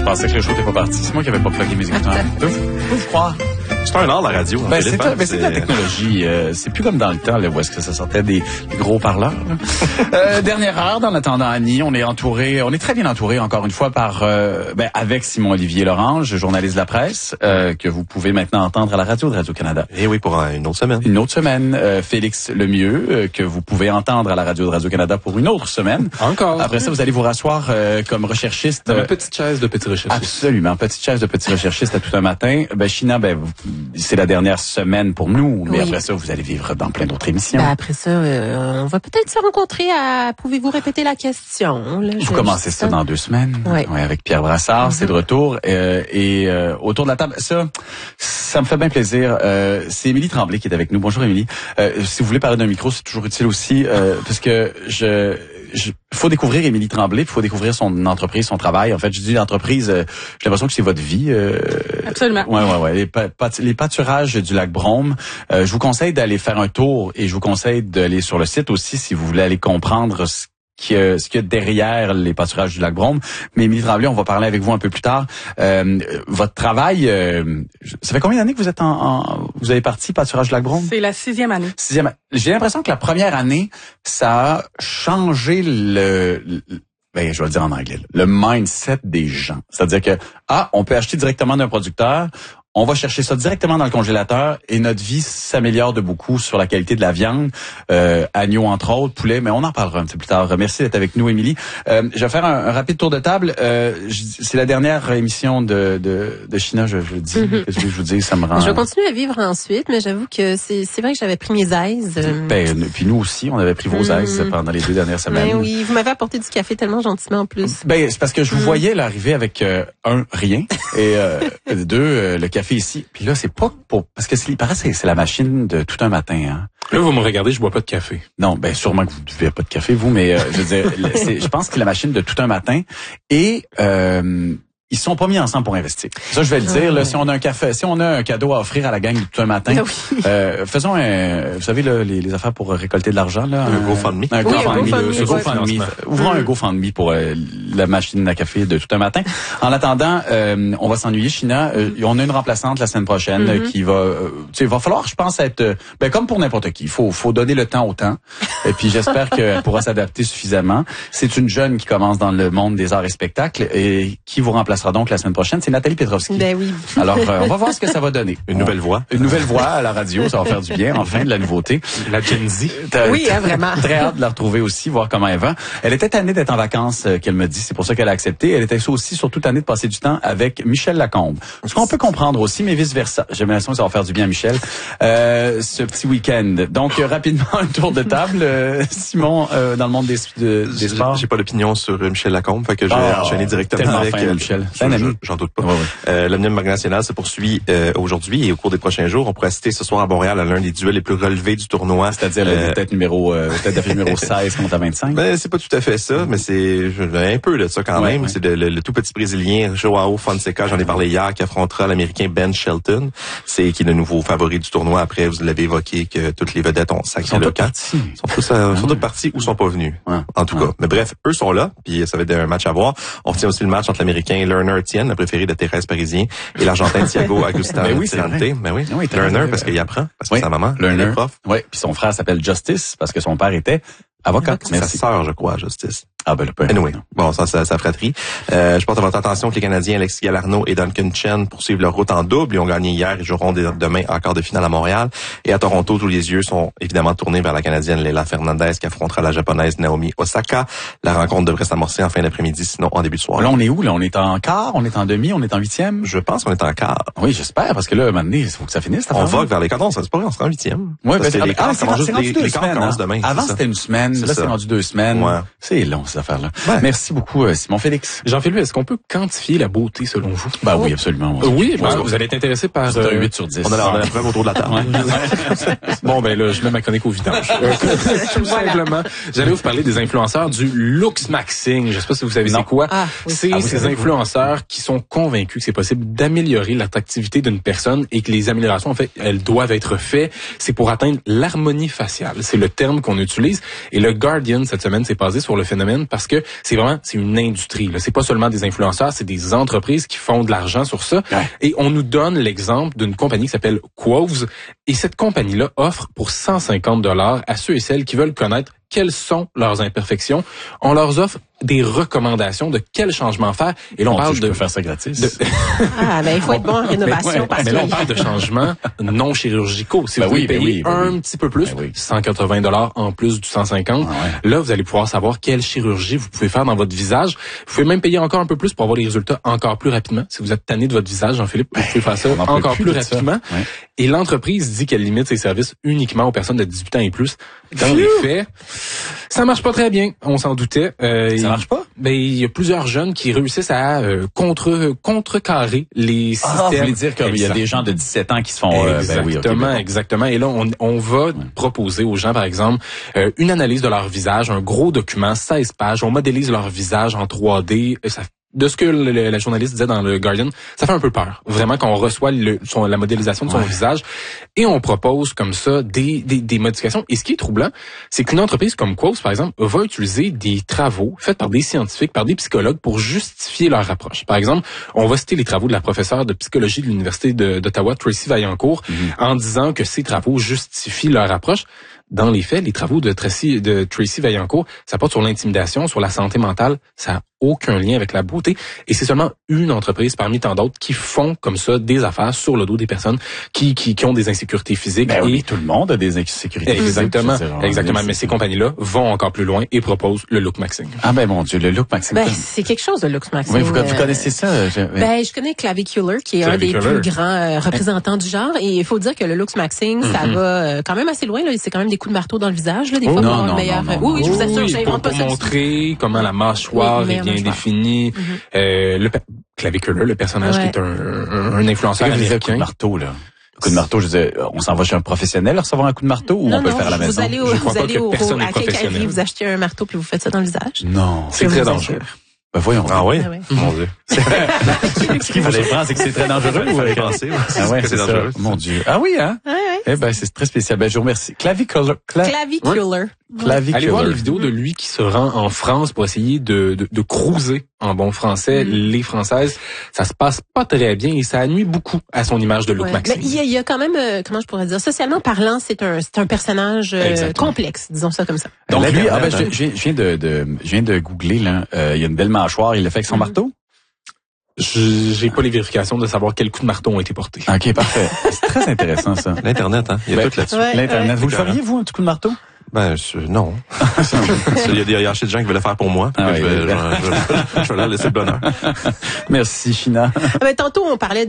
Je pensais que le show n'était pas parti. C'est moi qui n'avais pas plugué mes écouteurs. Faut croire. C'est un art, la radio. C'est de la technologie. C'est plus comme dans le temps, là, où est-ce que ça sortait des gros parleurs. Dernière heure, dans l'attendant Annie, on est très bien entouré, encore une fois, par avec Simon-Olivier Lorange, journaliste de la presse, que vous pouvez maintenant entendre à la radio de Radio-Canada. Et oui, pour une autre semaine. Une autre semaine. Félix Lemieux, que vous pouvez entendre à la radio de Radio-Canada pour une autre semaine. Encore. Après ça, vous allez vous rasseoir comme recherchiste. Dans ma petite chaise de petit recherchiste. Absolument, petite chaise de petit recherchiste à tout un matin. China, c'est la dernière semaine pour nous, mais après ça, vous allez vivre dans plein d'autres émissions. Après ça, on va peut-être se rencontrer à... Pouvez-vous répéter la question? Là, vous commencez ça dans 2 semaines. Oui. Ouais, avec Pierre Brassard, c'est de retour. Et autour de la table, ça me fait bien plaisir. C'est Émilie Tremblay qui est avec nous. Bonjour Émilie. Si vous voulez parler d'un micro, c'est toujours utile aussi, parce que faut découvrir Émilie Tremblay, il faut découvrir son entreprise, son travail. En fait, je dis l'entreprise, j'ai l'impression que c'est votre vie. Absolument. Ouais. Les pâturages du lac Brome. Je vous conseille d'aller faire un tour et je vous conseille d'aller sur le site aussi si vous voulez aller comprendre ce qu'il y a derrière les pâturages du lac Brome. Mais Émilie Tremblay, on va parler avec vous un peu plus tard. Votre travail, ça fait combien d'années que vous êtes vous avez parti pâturage du lac Brome? C'est la 6e année. J'ai l'impression que la première année, ça a changé je vais le dire en anglais, le mindset des gens. C'est-à-dire que, on peut acheter directement d'un producteur, on va chercher ça directement dans le congélateur et notre vie s'améliore de beaucoup sur la qualité de la viande, agneau entre autres, poulet, mais on en parlera un petit peu plus tard. Merci d'être avec nous, Émilie. Je vais faire un rapide tour de table. C'est la dernière émission de China, je le dis. Qu'est-ce que je vous dis, ça me rend... Je vais continuer à vivre ensuite, mais j'avoue que c'est vrai que j'avais pris mes aises. Puis nous aussi, on avait pris vos aises pendant les 2 dernières semaines. Ben oui, vous m'avez apporté du café tellement gentiment en plus. C'est parce que je vous voyais là, arriver avec rien et 2 le café ici. Puis là, c'est pas pour... Parce que il paraît c'est la machine de tout un matin. Hein. Là, vous me regardez, je bois pas de café. Non, sûrement que vous ne buvez pas de café, vous, mais je veux dire, je pense que c'est la machine de tout un matin. Et ils sont pas mis ensemble pour investir. Ça, je vais le dire. Là, si on a un cadeau à offrir à la gang de tout un matin, faisons vous savez les affaires pour récolter de l'argent là. Un GoFundMe. Un GoFundMe. Ouvrons un GoFundMe pour la machine à café de tout un matin. En attendant, on va s'ennuyer, China. On a une remplaçante la semaine prochaine qui va. Il va falloir, je pense, être comme pour n'importe qui. Il faut donner le temps au temps. Et puis j'espère qu'elle pourra s'adapter suffisamment. C'est une jeune qui commence dans le monde des arts et spectacles et qui vous remplacera donc la semaine prochaine, c'est Nathalie Petrovski. Ben oui. Alors, on va voir ce que ça va donner. Une nouvelle voix. Une nouvelle voix à la radio, ça va faire du bien, enfin, de la nouveauté. La Gen Z. Oui, vraiment. Très hâte de la retrouver aussi, voir comment elle va. Elle était tannée d'être en vacances, qu'elle me dit, c'est pour ça qu'elle a accepté. Elle était aussi surtout tannée de passer du temps avec Michel Lacombe. Ce qu'on peut comprendre aussi, mais vice-versa. J'ai l'impression que ça va faire du bien à Michel, ce petit week-end. Donc, rapidement, un tour de table. Simon, dans le monde des sports. J'ai pas d'opinion sur Michel Lacombe, fait que je vais enchaîner directement avec Michel. J'en doute pas. L'Omnium Marque Nationale se poursuit aujourd'hui et au cours des prochains jours. On pourrait citer ce soir à Montréal à l'un des duels les plus relevés du tournoi. C'est-à-dire la tête numéro 16 contre 25. C'est pas tout à fait ça, mais c'est un peu de ça quand même. Ouais. C'est le tout petit Brésilien Joao Fonseca, j'en ai parlé hier, qui affrontera l'Américain Ben Shelton. Qui est le nouveau favori du tournoi. Après, vous l'avez évoqué que toutes les vedettes ont sacré le camp. Sont toutes partis ou sont pas venus. En tout cas. Mais bref, eux sont là, puis ça va être un match à voir. On retient aussi le match entre l'Américain Lerner Etienne, le préféré de Thérèse Parisien, et l'Argentin Thiago Agustin Tirante. Lerner parce qu'il apprend, parce que sa maman est prof. Oui, puis son frère s'appelle Justice parce que son père était avocat. Sa sœur, je crois, Justice. Anyway. Bon, ça fratrie. Je porte à votre attention que les Canadiens Alexis Galarneau et Duncan Chen poursuivent leur route en double. Ils ont gagné hier et joueront demain en quart de finale à Montréal. Et à Toronto, tous les yeux sont évidemment tournés vers la Canadienne Leila Fernandez qui affrontera la Japonaise Naomi Osaka. La rencontre devrait s'amorcer en fin d'après-midi, sinon en début de soirée. Là, on est où? Là, on est en quart, on est en demi, on est en 8e? Je pense qu'on est en quart. Oui, j'espère, parce que là, maintenant, il faut que ça finisse. On vogue vers les quarts. Non, c'est pas vrai, on sera en 8e. Oui, parce que les quarts commencent demain. Avant, c'était une semaine. Là, c'est rendu 2 semaines. Ouais. C'est long, cette affaire-là. Merci beaucoup, Simon Félix. Jean-Philippe, est-ce qu'on peut quantifier la beauté selon vous? Oui, absolument. Oui, vous allez être intéressé par... C'est un 8 sur 10. On a la preuve autour de la table. Bon, là, je mets ma chronique au vidange. Tout simplement. J'allais vous parler des influenceurs du Looksmaxing. Je sais pas si vous savez c'est quoi. C'est ces influenceurs qui sont convaincus que c'est possible d'améliorer l'attractivité d'une personne et que les améliorations, en fait, elles doivent être faites. C'est pour atteindre l'harmonie faciale. C'est le terme qu'on utilise. Et le Guardian, cette semaine, s'est basé sur le phénomène fun parce que c'est une industrie. Là. C'est pas seulement des influenceurs, c'est des entreprises qui font de l'argent sur ça. Ouais. Et on nous donne l'exemple d'une compagnie qui s'appelle Quoves. Et cette compagnie-là offre pour $150 à ceux et celles qui veulent connaître quelles sont leurs imperfections. On leur offre des recommandations de quels changements faire. Et là, on parle de faire ça gratis. Il faut être bon en rénovation. Mais là, on parle de changements non chirurgicaux. Si vous voulez payer un petit peu plus, $180 en plus du 150, là, vous allez pouvoir savoir quelle chirurgie vous pouvez faire dans votre visage. Vous pouvez même payer encore un peu plus pour avoir les résultats encore plus rapidement. Si vous êtes tanné de votre visage, Jean-Philippe, vous pouvez faire ça encore plus rapidement. Ouais. Et l'entreprise dit qu'elle limite ses services uniquement aux personnes de 18 ans et plus. Dans les faits, ça marche pas très bien. On s'en doutait. Ça marche pas? Il y a plusieurs jeunes qui réussissent à contrecarrer les systèmes. Vous voulez dire qu'il y a des gens de 17 ans qui se font... Exactement. Et là, on va proposer aux gens, par exemple, une analyse de leur visage, un gros document, 16 pages. On modélise leur visage en 3D. De ce que la journaliste disait dans le Guardian, ça fait un peu peur. Vraiment, quand on reçoit la modélisation de son visage, et on propose comme ça des modifications. Et ce qui est troublant, c'est qu'une entreprise comme Quoves, par exemple, va utiliser des travaux faits par des scientifiques, par des psychologues pour justifier leur approche. Par exemple, on va citer les travaux de la professeure de psychologie de l'Université d'Ottawa, Tracy Vaillancourt, en disant que ces travaux justifient leur approche. Dans les faits, les travaux de Tracy Vaillancourt, ça porte sur l'intimidation, sur la santé mentale, ça n'a aucun lien avec la beauté. Et c'est seulement une entreprise parmi tant d'autres qui font comme ça des affaires sur le dos des personnes qui ont des insécurités physiques. Oui, tout le monde a des insécurités physiques. Exactement. Mais ces compagnies-là vont encore plus loin et proposent le look maxing. Ah mon Dieu, le look maxing. C'est quelque chose, le look maxing. Oui, vous connaissez ça? Je connais Clavicular, qui est un des plus grands représentants du genre. Et il faut dire que le look maxing, ça va quand même assez loin. Là. C'est quand même des coups de marteau dans le visage, là, des fois, pour avoir le meilleur. Oui, je vous assure, j'invente pas ça. Pour montrer comment la mâchoire est bien définie. Clavicular, le personnage qui est un influenceur américain. Coup de marteau, là. Coup de marteau, je disais, on s'en va chez un professionnel recevoir un coup de marteau ou on peut le faire à la maison? Vous allez à quincaillerie, vous achetez un marteau puis vous faites ça dans le visage. Non. C'est très dangereux. Voyons. Ah oui? Mon Dieu. Ce qu'il fallait prendre, c'est que c'est très dangereux. Vous allez penser. C'est dangereux. Mon Dieu. Ah oui, hein? C'est très spécial. Je vous remercie. Clavicular. Allez voir les vidéos de lui qui se rend en France pour essayer de cruiser en bon français les Françaises. Ça se passe pas très bien et ça nuit beaucoup à son image de look maxing. Il y a quand même, comment je pourrais dire, socialement parlant, c'est un personnage complexe, disons ça comme ça. Donc lui, je viens de googler là. Il y a une belle mâchoire. Il l'a fait avec son marteau. J'ai pas les vérifications de savoir quels coups de marteau ont été portés. OK, parfait. C'est très intéressant, ça. L'Internet, hein. Il y a tout là-dessus. L'Internet. Vous le feriez, vous, un petit coup de marteau? Non. Il y a assez de gens qui veulent le faire pour moi. Je vais leur laisser le bonheur. Merci, China. Tantôt, on parlait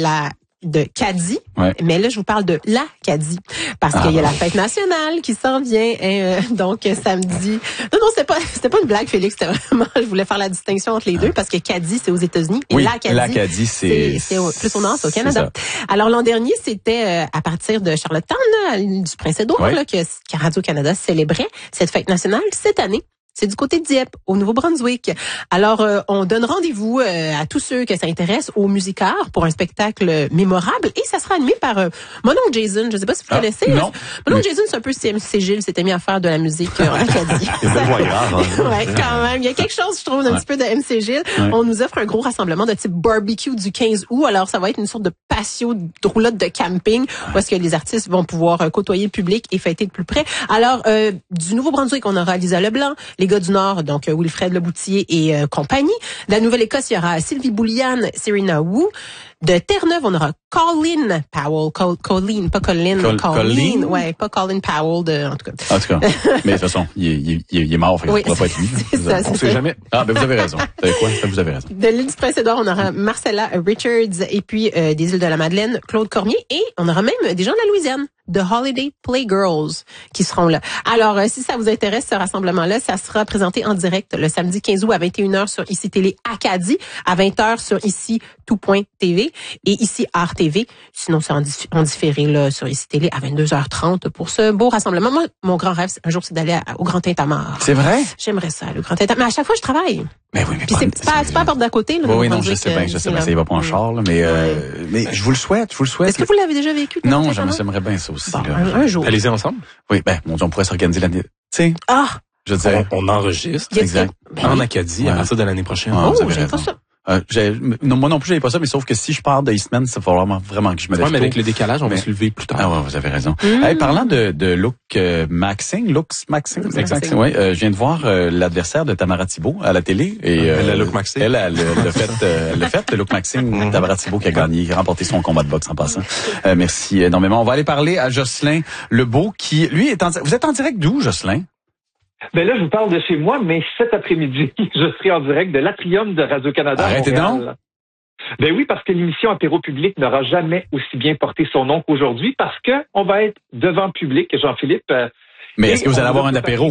de Caddy, mais là je vous parle de l'Acadie parce qu'il y a la fête nationale qui s'en vient donc samedi. Non, c'était pas une blague, Félix, c'était vraiment, je voulais faire la distinction entre les deux parce que Caddy c'est aux États-Unis et l'Acadie c'est plus au nord, c'est au Canada. Alors l'an dernier, c'était à partir de Charlottetown là, du Prince-Édouard là, que Radio-Canada célébrait cette fête nationale. Cette année, c'est du côté de Dieppe, au Nouveau-Brunswick. Alors, on donne rendez-vous à tous ceux que ça intéresse au Musicard pour un spectacle mémorable. Et ça sera animé par mon oncle Jason. Je ne sais pas si vous connaissez. Non. Mon oncle Jason, c'est un peu MC Gilles, s'était mis à faire de la musique en Acadie. C'est une voix grave. Ouais, quand même. Il y a quelque chose, je trouve, d'un petit peu de MC Gilles. Ouais. On nous offre un gros rassemblement de type barbecue du 15 août. Alors, ça va être une sorte de patio de roulotte de camping où est-ce que les artistes vont pouvoir côtoyer le public et fêter de plus près. Alors, du Nouveau-Brunswick, on aura Lisa Leblanc, les gars du Nord, donc Wilfred Leboutier et compagnie. De la Nouvelle-Écosse, il y aura Sylvie Boulian, Serena Wu. De Terre-Neuve, on aura Colin Powell. Colleen, pas Colin. Colleen. Ouais, pas Colin Powell, en tout cas. En tout cas. Mais de toute façon, il est mort, fait que ça pourrait pas être lui. On sait jamais. Ah, vous avez raison. Vous savez quoi? Vous avez raison. De l'île du Prince-Édouard, on aura Marcella Richards et puis des îles de la Madeleine, Claude Cormier et on aura même des gens de la Louisiane. The Holiday Playgirls qui seront là. Alors, si ça vous intéresse, ce rassemblement-là, ça sera présenté en direct le samedi 15 août à 21h sur ICI Télé Acadie, à 20h sur ICI Tout.tv et ICI Art TV. Sinon, c'est en différé là, sur ICI Télé à 22h30 pour ce beau rassemblement. Moi, mon grand rêve, un jour, c'est d'aller au Grand Tintamarre. C'est vrai? J'aimerais ça, le Grand Tintamarre. Mais à chaque fois, je travaille. Mais oui, mais puis c'est pas à porte d'à côté. Là, oui, non, je sais bien, ça y va pas en char, là, mais je vous le souhaite, Est-ce que vous l'avez déjà vécu? Non, j'aimerais bien ça aussi. Bon, un jour. Allez-y ensemble? Oui, mon Dieu, on pourrait s'organiser l'année. Tu sais. Ah! Je veux dire, on enregistre exact. En Acadie à partir de l'année prochaine. J'aime pas ça. Moi non plus, j'avais pas ça, mais sauf que si je pars de Eastman, ça va vraiment que je me lève tôt. Mais avec le décalage, on va se lever plus tard. Ah ouais, vous avez raison. Hey, parlant de Luke Maxing, ouais, je viens de voir l'adversaire de Tamara Thibault à la télé. Et Luke Maxing. Elle le fait, Luke Maxing, Tamara Thibault qui a gagné, qui a remporté son combat de boxe en passant. Merci énormément. On va aller parler à Jocelyn Lebeau, qui, lui, vous êtes en direct d'où, Jocelyn? Ben là, je vous parle de chez moi, mais cet après-midi, je serai en direct de l'Atrium de Radio-Canada. Arrêtez donc! Ben oui, parce que l'émission Apéro Public n'aura jamais aussi bien porté son nom qu'aujourd'hui, parce que on va être devant public, Jean-Philippe. Mais est-ce que vous allez avoir un apéro?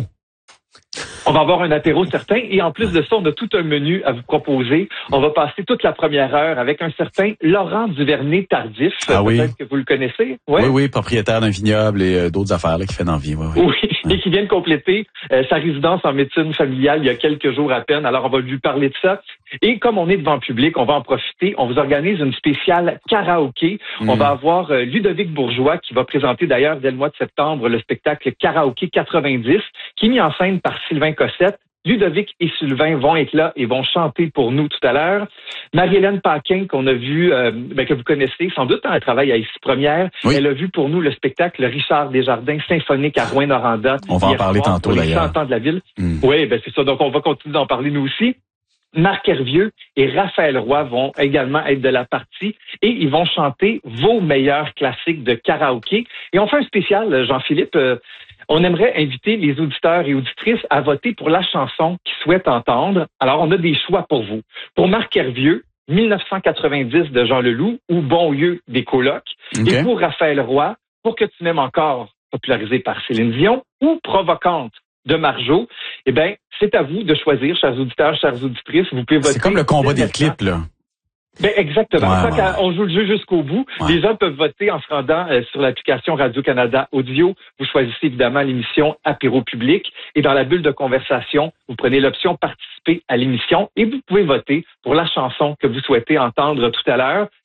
On va avoir un apéro certain et en plus de ça, on a tout un menu à vous proposer. On va passer toute la première heure avec un certain Laurent Duvernay-Tardif. Ah oui. Peut-être que vous le connaissez. Ouais. Oui, propriétaire d'un vignoble et d'autres affaires là, qui fait d'envie. Oui. Et qui vient de compléter sa résidence en médecine familiale il y a quelques jours à peine. Alors, on va lui parler de ça. Et comme on est devant le public, on va en profiter. On vous organise une spéciale karaoké. On va avoir Ludovic Bourgeois qui va présenter d'ailleurs dès le mois de septembre le spectacle Karaoké 90 qui est mis en scène par Sylvain Cossette. Ludovic et Sylvain vont être là et vont chanter pour nous tout à l'heure. Marie-Hélène Paquin, qu'on a vu, que vous connaissez sans doute, elle travaille à Ici Première. Oui. Elle a vu pour nous le spectacle Richard Desjardins symphonique à Rouyn-Noranda. On va en parler tantôt d'ailleurs. 100 ans de la ville. Oui, c'est ça. Donc on va continuer d'en parler nous aussi. Marc Hervieux et Raphaël Roy vont également être de la partie et ils vont chanter vos meilleurs classiques de karaoké. Et on fait un spécial, Jean-Philippe. On aimerait inviter les auditeurs et auditrices à voter pour la chanson qu'ils souhaitent entendre. Alors, on a des choix pour vous. Pour Marc Hervieux, 1990 de Jean Leloup ou Bon Lieu des colocs. Okay. Et pour Raphaël Roy, Pour que tu m'aimes encore, popularisé par Céline Dion, ou Provocante de Marjo. Eh bien, c'est à vous de choisir, chers auditeurs, chères auditrices. Vous pouvez voter. C'est comme le combat des clips, là. Ben exactement. On joue le jeu jusqu'au bout. Ouais. Les gens peuvent voter en se rendant sur l'application Radio-Canada Audio. Vous choisissez évidemment l'émission Apéro Public et dans la bulle de conversation, vous prenez l'option Participer à l'émission et vous pouvez voter pour la chanson que vous souhaitez entendre tout à l'heure.